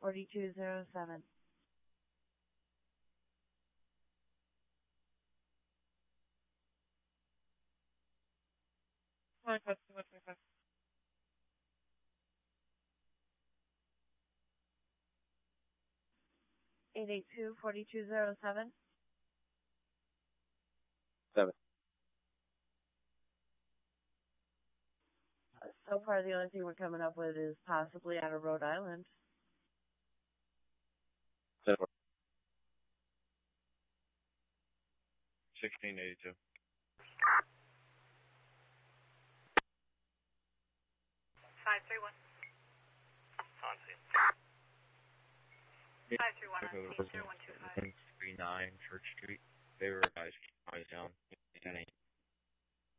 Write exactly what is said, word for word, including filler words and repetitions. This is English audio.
forty-two oh seven. eight eight two, forty-two oh seven. Seven. So far, the only thing we're coming up with is possibly out of Rhode Island. Seven. sixteen eighty-two. five three one. On scene. five three one on scene, zero one two five. one three nine Church Street. They were guys eyes down.